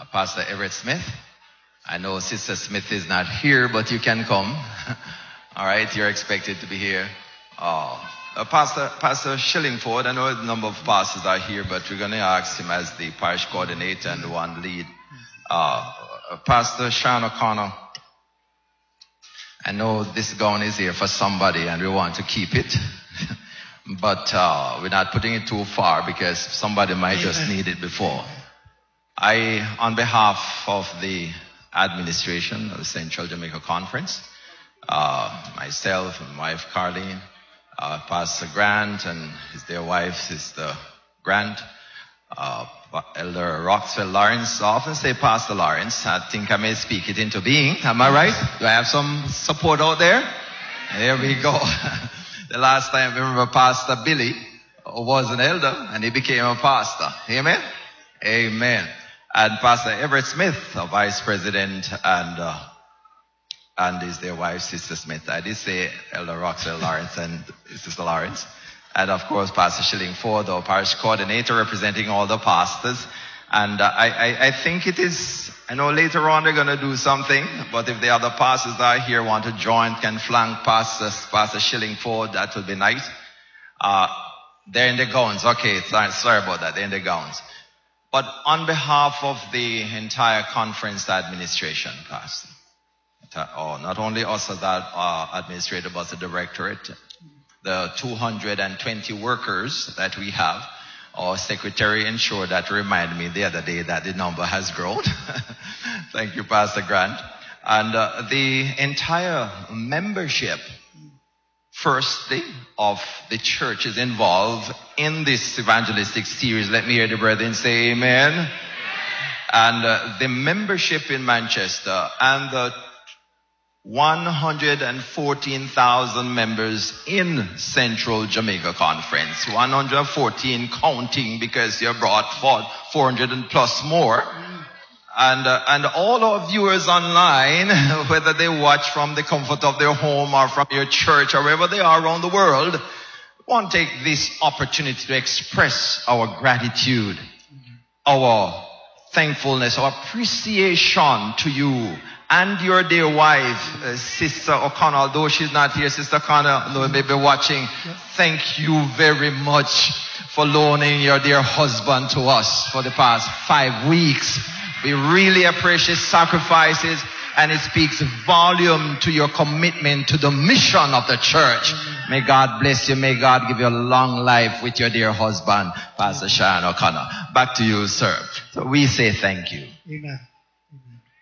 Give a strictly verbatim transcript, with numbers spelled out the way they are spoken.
uh, Pastor Everett Smith. I know Sister Smith is not here, but you can come. All right, you're expected to be here. Uh, uh, Pastor Pastor Shillingford, I know a number of pastors are here, but we're going to ask him as the parish coordinator and the one lead. Uh, uh, Pastor Sean O'Connor, I know this gown is here for somebody and we want to keep it. But uh, we're not putting it too far because somebody might just need it before. I, on behalf of the administration of the Central Jamaica Conference, uh, myself and my wife Carlene, uh, Pastor Grant and his dear wife, Sister Grant, uh, Elder Roxwell Lawrence. I often say Pastor Lawrence. I think I may speak it into being. Am I right? Do I have some support out there? There we go. The last time I remember Pastor Billy was an elder and he became a pastor. Amen? Amen. And Pastor Everett Smith, a vice president, and uh, and is their wife, Sister Smith. I did say Elder Roxwell Lawrence and Sister Lawrence. And of course, Pastor Shillingford, our parish coordinator, representing all the pastors. And uh, I, I, I think it is, I know later on they're going to do something, but if the other pastors that are here want to join, can flank Pastor, Pastor Shillingford, that would be nice. Uh, they're in the gowns. Okay, sorry, sorry about that. They're in the gowns. But on behalf of the entire conference administration, Pastor, oh, not only us as that uh, administrator, but the directorate, the two hundred twenty workers that we have, our secretary ensured that reminded me the other day that the number has grown. Thank you, Pastor Grant. And uh, the entire membership, firstly, of the churches involved in this evangelistic series. Let me hear the brethren say amen. And uh, the membership in Manchester and the one hundred fourteen thousand members in Central Jamaica Conference. one hundred fourteen counting because you brought four hundred and plus more. And, uh, and all our viewers online, whether they watch from the comfort of their home or from your church or wherever they are around the world, want to take this opportunity to express our gratitude, our thankfulness, our appreciation to you and your dear wife, uh, Sister O'Connor. Although she's not here, Sister O'Connor, though may be watching, yes. Thank you very much for loaning your dear husband to us for the past five weeks. We really appreciate sacrifices, and it speaks volume to your commitment to the mission of the church. Mm-hmm. May God bless you. May God give you a long life with your dear husband, Pastor Sean O'Connor. Back to you, sir. So we say thank you. Amen.